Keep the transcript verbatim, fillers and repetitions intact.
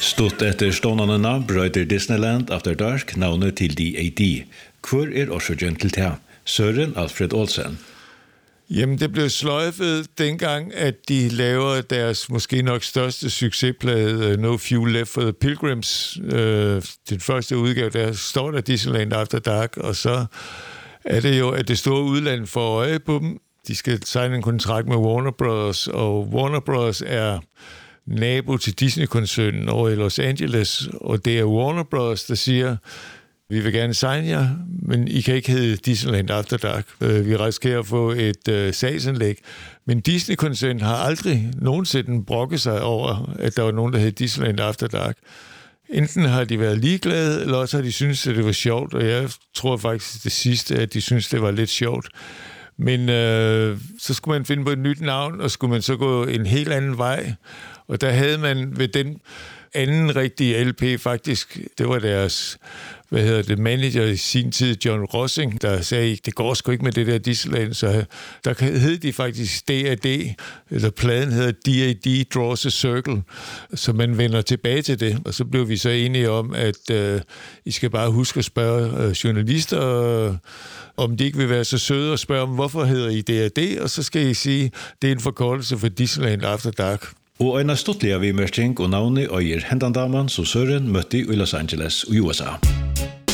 Stått etter stånene brøyder Disneyland After Dark navnet til D A D. Hvor er årsøkjen til det? Søren Alfred Olsen. Jamen, det blev sløjfet dengang, at de laver deres måske nok største succesplade, No Fuel Left for the Pilgrims. Øh, den første udgave, der står der Disneyland After Dark, og så er det jo, at det store udland får øje på dem. De skal signe en kontrakt med Warner Bros., og Warner Bros. Er nabo til Disney-koncernen over i Los Angeles, og det er Warner Bros., der siger, vi vil gerne signe jer, men I kan ikke hedde Disneyland After Dark. Vi risikerer at få et uh, sagsanlæg. Men Disney-koncernen har aldrig nogensinde brokket sig over, at der var nogen, der hed Disneyland After Dark. Enten har de været ligeglade, eller også har de syntes, at det var sjovt, og jeg tror faktisk det sidste, at de syntes, det var lidt sjovt. Men øh, så skulle man finde på et nyt navn, og skulle man så gå en helt anden vej. Og der havde man ved den anden rigtige L P faktisk, det var deres, hvad hedder det, manager i sin tid, John Rossing, der sagde, det går sgu ikke med det der Disneyland, så der hed de faktisk D A D, eller pladen hedder D A D Draws a Circle, så man vender tilbage til det, og så blev vi så enige om, at øh, I skal bare huske at spørge øh, journalister, øh, om de ikke vil være så søde og spørge om, hvorfor hedder I D A D, og så skal I sige, det er en forkortelse for Disneyland After Dark. Og en stortlig av immerking og navnet øyer Hendan Daman som Søren møtte i Los Angeles og U S A.